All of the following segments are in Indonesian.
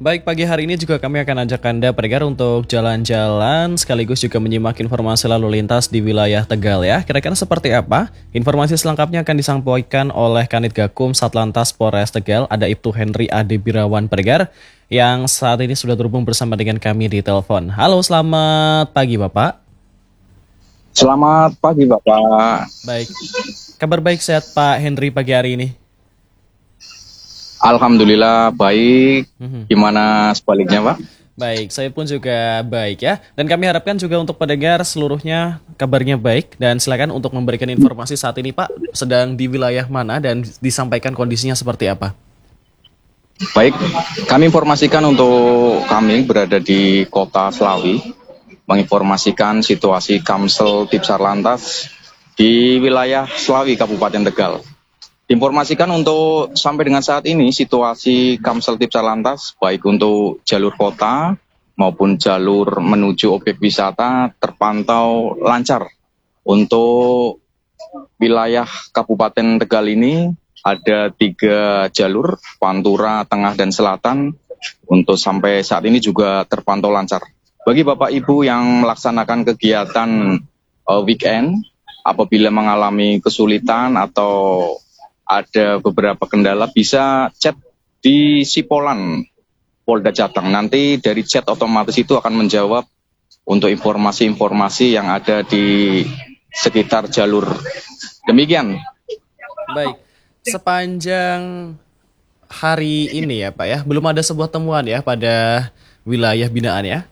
Baik, pagi hari ini juga kami akan ajak Anda pendengar untuk jalan-jalan sekaligus juga menyimak informasi lalu lintas di wilayah Tegal ya. Kira-kira seperti apa? Informasi selengkapnya akan disampaikan oleh Kanit Gakum Satlantas Polres Tegal, ada Ibtu Henry Ade Birawan pendengar yang saat ini sudah terhubung bersama dengan kami di telepon. Halo, selamat pagi Bapak. Selamat pagi Bapak. Baik, kabar baik sehat Pak Henry pagi hari ini? Alhamdulillah baik. Gimana sebaliknya Pak? Baik, saya pun juga baik ya. Dan kami harapkan juga untuk pendengar seluruhnya kabarnya baik. Dan silakan untuk memberikan informasi saat ini Pak, sedang di wilayah mana dan disampaikan kondisinya seperti apa. Baik, kami informasikan untuk kami berada di kota Slawi, menginformasikan situasi Kamsel Tipsar Lantas di wilayah Slawi, Kabupaten Tegal. Informasikan untuk sampai dengan saat ini situasi Kamsel Tipsar Lantas baik untuk jalur kota maupun jalur menuju objek wisata terpantau lancar. Untuk wilayah Kabupaten Tegal ini ada 3 jalur, Pantura, Tengah, dan Selatan. Untuk sampai saat ini juga terpantau lancar. Bagi Bapak Ibu yang melaksanakan kegiatan weekend, apabila mengalami kesulitan atau ada beberapa kendala, bisa chat di Sipolan Polda Jateng. Nanti dari chat otomatis itu akan menjawab untuk informasi-informasi yang ada di sekitar jalur. Demikian. Baik, sepanjang hari ini ya Pak ya, belum ada sebuah temuan ya pada wilayah binaan ya?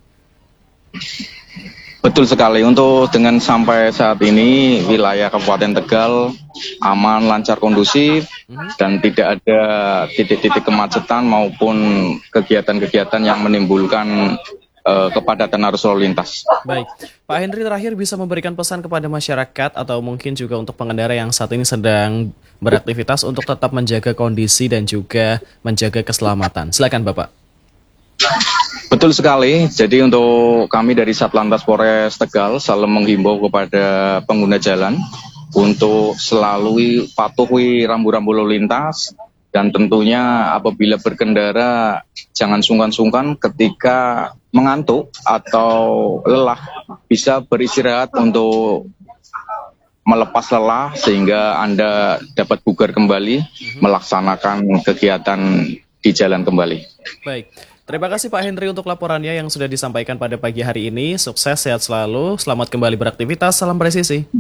Betul sekali, untuk dengan sampai saat ini wilayah Kabupaten Tegal aman, lancar, kondusif, dan tidak ada titik-titik kemacetan maupun kegiatan-kegiatan yang menimbulkan kepadatan arus lalu lintas. Baik, Pak Henry terakhir bisa memberikan pesan kepada masyarakat atau mungkin juga untuk pengendara yang saat ini sedang beraktivitas untuk tetap menjaga kondisi dan juga menjaga keselamatan. Silakan Bapak. Betul sekali, jadi untuk kami dari Satlantas Polres Tegal selalu menghimbau kepada pengguna jalan untuk selalu patuhi rambu-rambu lalu lintas, dan tentunya apabila berkendara jangan sungkan-sungkan ketika mengantuk atau lelah, bisa beristirahat untuk melepas lelah sehingga Anda dapat bugar kembali melaksanakan kegiatan di jalan kembali. Baik. Terima kasih Pak Henry untuk laporannya yang sudah disampaikan pada pagi hari ini. Sukses, sehat selalu, selamat kembali beraktivitas, salam presisi.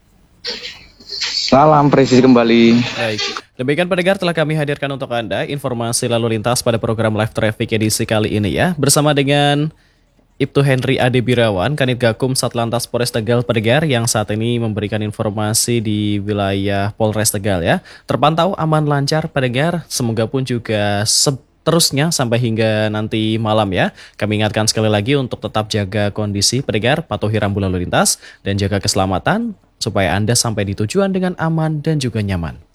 Salam presisi kembali. Baik, demikian pendengar telah kami hadirkan untuk Anda informasi lalu lintas pada program Live Traffic edisi kali ini ya. Bersama dengan Ibtu Henry Ade Birawan, Kanit Gakum Satlantas Polres Tegal pendengar yang saat ini memberikan informasi di wilayah Polres Tegal ya. Terpantau aman lancar pendengar, semoga pun juga terusnya sampai hingga nanti malam ya. Kami ingatkan sekali lagi untuk tetap jaga kondisi pendengar, patuhi rambu lalu lintas, dan jaga keselamatan supaya Anda sampai di tujuan dengan aman dan juga nyaman.